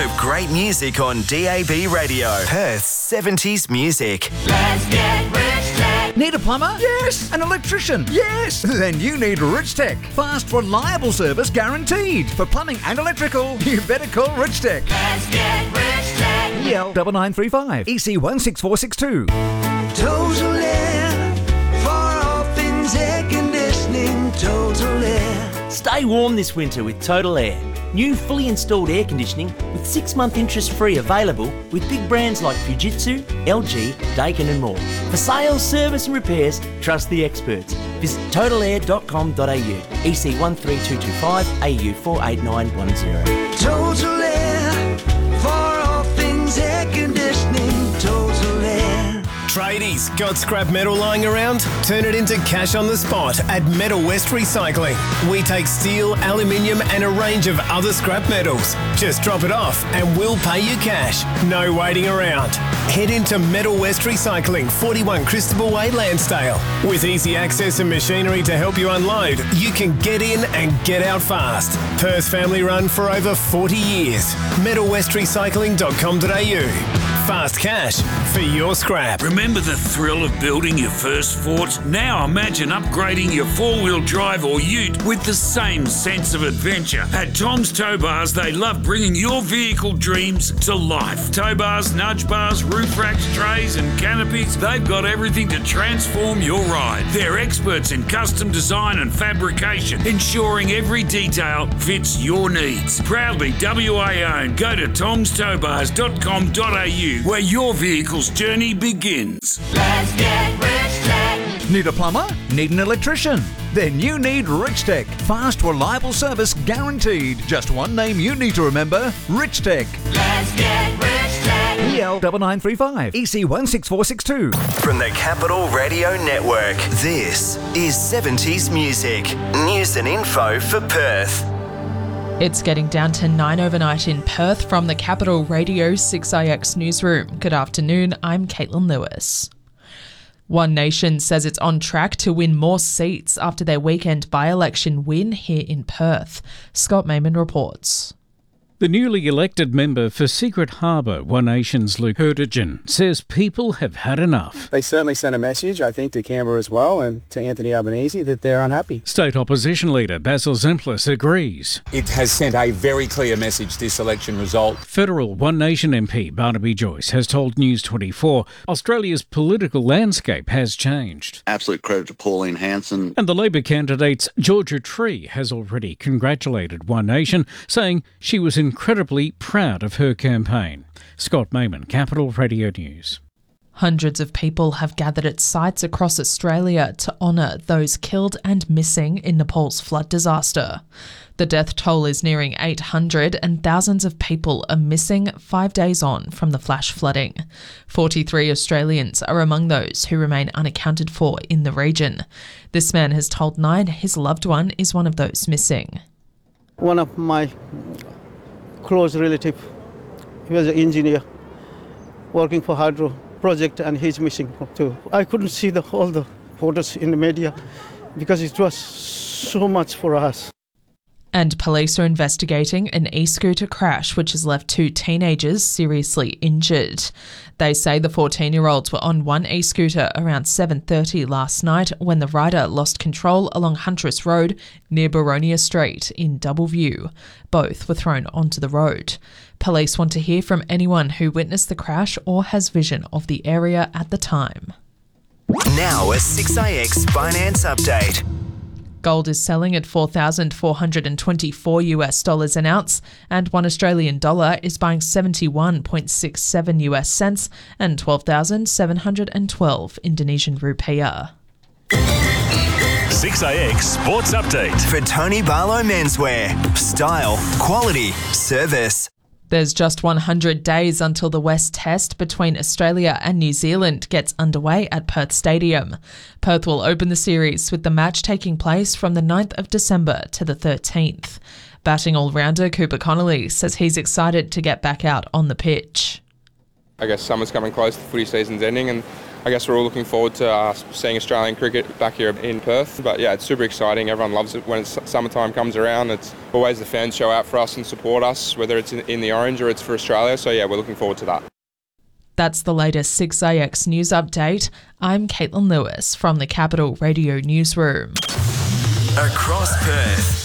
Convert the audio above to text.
of great music on DAB Radio. Perth's 70s music. Let's get Rich Tech. Need a plumber? Yes. An electrician? Yes. Then you need Rich Tech. Fast, reliable service guaranteed. For plumbing and electrical, you better call Rich Tech. Let's get Rich Tech. EL 9935 EC 16462. Total Air, for all things air conditioning. Total Air. Stay warm this winter with Total Air. New fully installed air conditioning with 6-month interest-free available with big brands like Fujitsu, LG, Daikin and more. For sales, service and repairs, trust the experts. Visit totalair.com.au, EC 13225 AU 48910. Total Air, for all things air conditioning. Total Air. Tradies, got scrap metal lying around? Turn it into cash on the spot at Metal West Recycling. We take steel, aluminium and a range of other scrap metals. Just drop it off and we'll pay you cash. No waiting around. Head into Metal West Recycling, 41 Christabel Way, Lansdale. With easy access and machinery to help you unload, you can get in and get out fast. Perth family run for over 40 years. metalwestrecycling.com.au. Fast cash for your scrap. Remember the thrill of building your first fort? Now imagine upgrading your four-wheel drive or ute with the same sense of adventure. At Tom's Tow Bars, they love bringing your vehicle dreams to life. Tow bars, nudge bars, roof racks, trays and canopies, they've got everything to transform your ride. They're experts in custom design and fabrication, ensuring every detail fits your needs. Proudly WA owned. Go to tomstowbars.com.au where your vehicle's journey begins. Let's get Rich Tech. Need a plumber? Need an electrician? Then you need Rich Tech. Fast, reliable service guaranteed. Just one name you need to remember, Rich Tech. Let's get Rich Tech. EL 9935 EC 16462. From the Capital Radio Network, this is 70s music. News and info for Perth. It's getting down to 9 overnight in Perth from the Capital Radio 6IX newsroom. Good afternoon, I'm Caitlin Lewis. One Nation says it's on track to win more seats after their weekend by-election win here in Perth. Scott Mayman reports. The newly elected member for Secret Harbour, One Nation's Luke Hurtigan, says people have had enough. They certainly sent a message, I think, to Canberra as well and to Anthony Albanese that they're unhappy. State Opposition Leader Basil Zemplis agrees. It has sent a very clear message, this election result. Federal One Nation MP Barnaby Joyce has told News 24 Australia's political landscape has changed. Absolute credit to Pauline Hanson. And the Labor candidate's Georgia Tree has already congratulated One Nation, saying she was incredibly proud of her campaign. Scott Mayman, Capital Radio News. Hundreds of people have gathered at sites across Australia to honour those killed and missing in Nepal's flood disaster. The death toll is nearing 800 and thousands of people are missing 5 days on from the flash flooding. 43 Australians are among those who remain unaccounted for in the region. This man has told Nine his loved one is one of those missing. One of my close relative, he was an engineer working for hydro project and he's missing too. I couldn't see all the photos in the media because it was so much for us. And police are investigating an e-scooter crash which has left 2 teenagers seriously injured. They say the 14-year-olds were on one e-scooter around 7:30 last night when the rider lost control along Huntress Road near Boronia Street in Doubleview. Both were thrown onto the road. Police want to hear from anyone who witnessed the crash or has vision of the area at the time. Now a 6IX finance update. Gold is selling at $4,424 an ounce, and 1 Australian dollar is buying 71.67 US cents and 12,712 Indonesian rupiah. 6IX Sports Update. For Tony Barlow Menswear. Style, quality, service. There's just 100 days until the West Test between Australia and New Zealand gets underway at Perth Stadium. Perth will open the series with the match taking place from the 9th of December to the 13th. Batting all-rounder Cooper Connolly says he's excited to get back out on the pitch. I guess summer's coming close, the footy season's ending, and I guess we're all looking forward to seeing Australian cricket back here in Perth. But yeah, it's super exciting. Everyone loves it when summertime comes around. It's always the fans show out for us and support us, whether it's in the orange or it's for Australia. So yeah, we're looking forward to that. That's the latest 6AX news update. I'm Caitlin Lewis from the Capital Radio Newsroom. Across Perth,